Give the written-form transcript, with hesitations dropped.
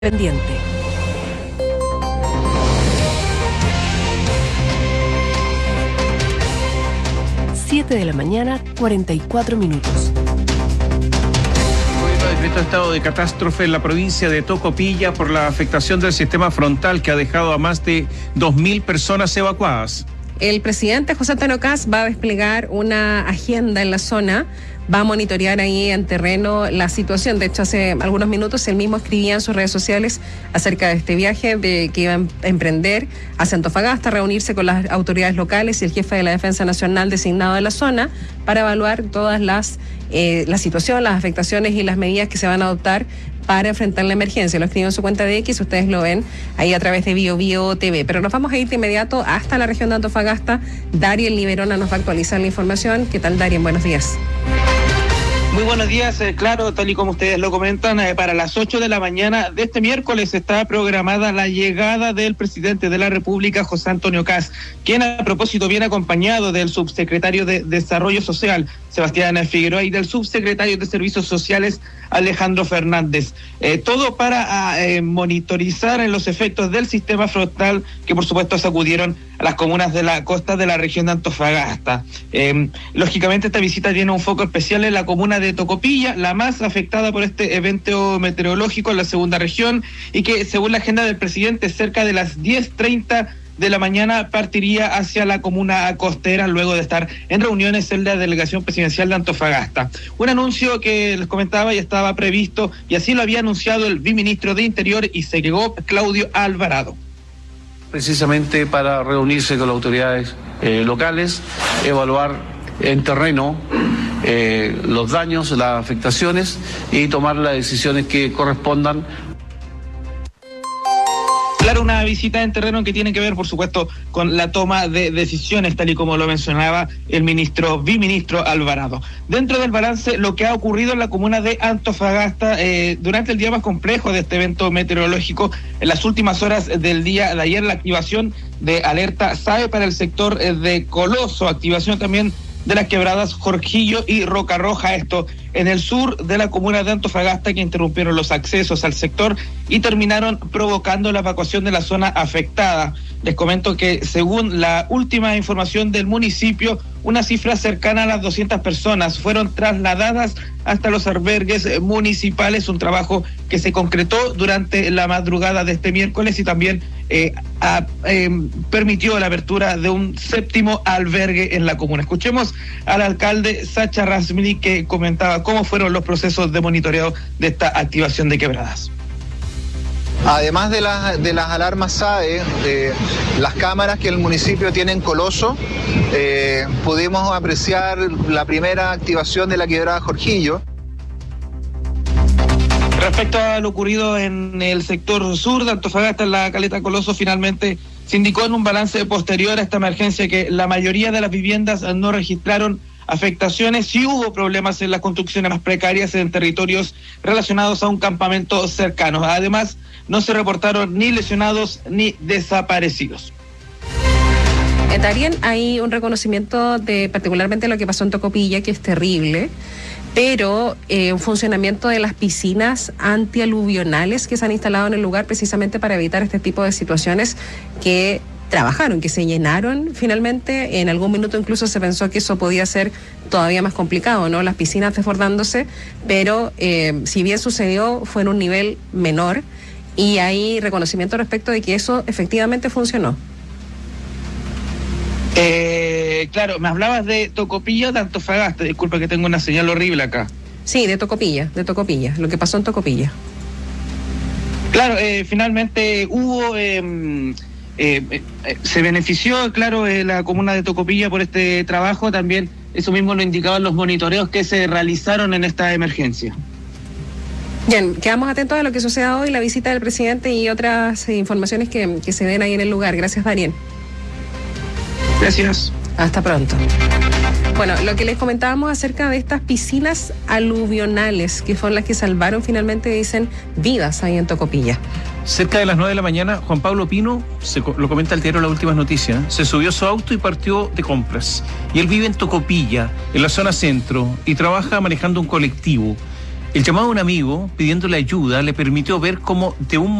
Pendiente. 7 de la mañana, 44 minutos. Decreto estado de catástrofe en la provincia de Tocopilla por la afectación del sistema frontal que ha dejado a más de 2.000 personas evacuadas. El presidente José Antonio Kast va a desplegar una agenda en la zona, va a monitorear ahí en terreno la situación. De hecho, hace algunos minutos él mismo escribía en sus redes sociales acerca de este viaje que iba a emprender hacia Antofagasta, reunirse con las autoridades locales y el jefe de la Defensa Nacional designado de la zona para evaluar todas la situación, las afectaciones y las medidas que se van a adoptar para enfrentar la emergencia. Lo escribió en su cuenta de X, ustedes lo ven ahí a través de Bio TV. Pero nos vamos a ir de inmediato hasta la región de Antofagasta. Darien Liberona nos va a actualizar la información. ¿Qué tal, Darien? Buenos días. Muy buenos días, claro, tal y como ustedes lo comentan, para las 8 de la mañana de este miércoles está programada la llegada del presidente de la República, José Antonio Kast, quien a propósito viene acompañado del subsecretario de Desarrollo Social, Sebastián Figueroa, y del subsecretario de Servicios Sociales, Alejandro Fernández. Todo para monitorizar los efectos del sistema frontal que por supuesto sacudieron a las comunas de la costa de la región de Antofagasta. Lógicamente esta visita tiene un foco especial en la comuna de Tocopilla, la más afectada por este evento meteorológico en la segunda región, y que según la agenda del presidente cerca de las 10:30 de la mañana partiría hacia la comuna costera luego de estar en reuniones en la delegación presidencial de Antofagasta. Un anuncio que les comentaba ya estaba previsto y así lo había anunciado el viceministro de Interior y Seguridad, Claudio Alvarado. Precisamente para reunirse con las autoridades locales, evaluar en terreno los daños, las afectaciones y tomar las decisiones que correspondan. Claro, una visita en terreno que tiene que ver, por supuesto, con la toma de decisiones, tal y como lo mencionaba el viceministro Alvarado. Dentro del balance, lo que ha ocurrido en la comuna de Antofagasta durante el día más complejo de este evento meteorológico, en las últimas horas del día de ayer, la activación de alerta SAE para el sector de Coloso, activación también de las quebradas Jorquillo y Roca Roja, esto en el sur de la comuna de Antofagasta, que interrumpieron los accesos al sector y terminaron provocando la evacuación de la zona afectada. Les comento que según la última información del municipio, una cifra cercana a las 200 personas fueron trasladadas hasta los albergues municipales, un trabajo que se concretó durante la madrugada de este miércoles y también permitió la apertura de un 7º albergue en la comuna. Escuchemos al alcalde Sacha Rasmini, que comentaba cómo fueron los procesos de monitoreo de esta activación de quebradas. Además de las alarmas SAE, las cámaras que el municipio tiene en Coloso, pudimos apreciar la primera activación de la quebrada Jorquillo. Respecto a lo ocurrido en el sector sur de Antofagasta, en la caleta Coloso, finalmente se indicó en un balance posterior a esta emergencia que la mayoría de las viviendas no registraron afectaciones. Sí hubo problemas en las construcciones más precarias en territorios relacionados a un campamento cercano. Además, no se reportaron ni lesionados ni desaparecidos. Darien, hay un reconocimiento de particularmente lo que pasó en Tocopilla, que es terrible, pero un funcionamiento de las piscinas antialuvionales que se han instalado en el lugar precisamente para evitar este tipo de situaciones que trabajaron, que se llenaron finalmente. En algún minuto incluso se pensó que eso podía ser todavía más complicado, ¿no? Las piscinas desbordándose, pero si bien sucedió, fue en un nivel menor y hay reconocimiento respecto de que eso efectivamente funcionó. Claro, me hablabas de Tocopilla, de Antofagasta. Disculpa que tengo una señal horrible acá. Sí, de Tocopilla, lo que pasó en Tocopilla. Claro, finalmente hubo... se benefició, claro, la comuna de Tocopilla por este trabajo. También eso mismo lo indicaban los monitoreos que se realizaron en esta emergencia. Bien, quedamos atentos a lo que suceda hoy, la visita del presidente y otras informaciones que se den ahí en el lugar. Gracias, Darien. Gracias. Hasta pronto. Bueno, lo que les comentábamos acerca de estas piscinas aluvionales, que son las que salvaron finalmente, dicen, vidas ahí en Tocopilla. Cerca de las 9 de la mañana, Juan Pablo Pino, lo comenta el diario Las Últimas Noticias, se subió a su auto y partió de compras. Y él vive en Tocopilla, en la zona centro, y trabaja manejando un colectivo. El llamado a un amigo pidiéndole ayuda le permitió ver cómo de un